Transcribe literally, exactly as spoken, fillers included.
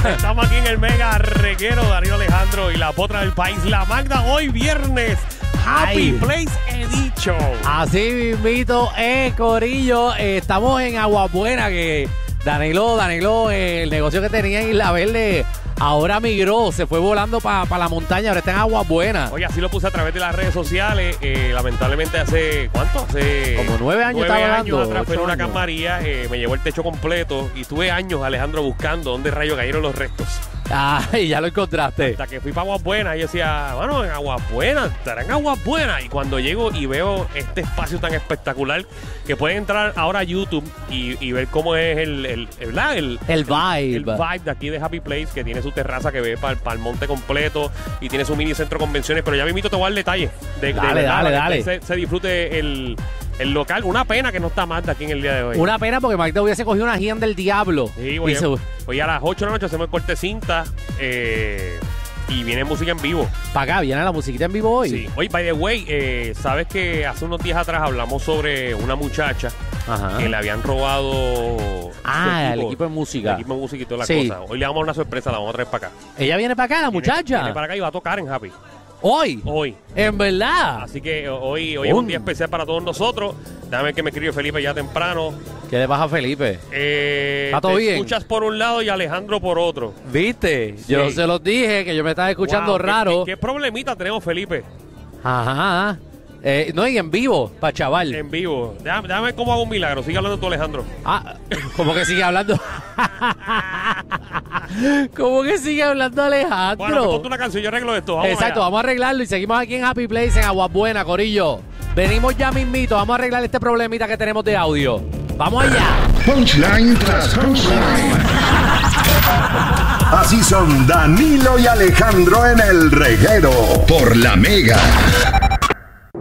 Estamos aquí en el Mega Reguero, Danilo Alejandro y la potra del país, la Magda, hoy viernes. Happy Ay. Place Edition. Así mismito, eh, Corillo. Eh, estamos en Aguabuena, que Danilo, Danilo, eh, el negocio que tenía en Isla Verde, ahora migró, se fue volando para pa la montaña, ahora está en Aguabuena. Oye, así lo puse a través de las redes sociales. Eh, lamentablemente hace, ¿cuánto? Hace Como nueve años nueve estaba años hablando, atrás fue en ocho una años. María, eh, me llevó el techo completo y tuve años, Alejandro, buscando dónde rayos cayeron los restos. Ay, ya lo encontraste. Hasta que fui para Aguas Buenas y yo decía, bueno, en Aguas Buenas, estarán en Aguas Buenas. Y cuando llego y veo este espacio tan espectacular, que pueden entrar ahora a YouTube y, y ver cómo es el, el, el, ¿verdad? el, El vibe. el vibe de aquí de Happy Place, que tiene su terraza que ve para el monte completo y tiene su mini centro de convenciones. Pero ya mismito te voy a dar detalle de, de Dale, verdad, dale, para dale. que Se, se disfrute el, el local. Una pena que no está Magda aquí en el día de hoy. Una pena porque Magda hubiese cogido una gian del diablo. Sí, Y hoy, se- hoy a las ocho de la noche hacemos el corte cinta eh, y viene música en vivo. para acá, viene la musiquita en vivo hoy. Sí. Oye, by the way, eh, sabes que hace unos días atrás hablamos sobre una muchacha Ajá. que le habían robado su Ah, el equipo de música. el equipo de música y toda la Sí. cosa. Hoy le vamos a dar una sorpresa, la vamos a traer para acá. Ella viene para acá, la Viene- muchacha. Viene para acá y va a tocar en Happy. Hoy. Hoy. En verdad. Así que hoy, hoy es un día especial para todos nosotros. Déjame ver que me escribe Felipe ya temprano. ¿Qué le pasa a Felipe? Eh, ¿Está todo te bien? escuchas por un lado y Alejandro por otro. ¿Viste? Yo Sí. se los dije que yo me estaba escuchando Wow, ¿qué- raro. ¿Qué, qué problemita tenemos, Felipe? Ajá. Eh, no, y en vivo, para chaval. En vivo. Déjame, déjame ver cómo hago un milagro. Sigue hablando tú, Alejandro. Ah, ¿cómo que sigue hablando? ¿Cómo que sigue hablando Alejandro? Bueno, pues ponte una canción, yo arreglo esto. Vamos Exacto, allá. vamos a arreglarlo y seguimos aquí en Happy Place en Aguabuena, Corillo. Venimos ya mismito, vamos a arreglar este problemita que tenemos de audio. ¡Vamos allá! Punchline tras punchline. Así son Danilo y Alejandro en el reguero por la Mega.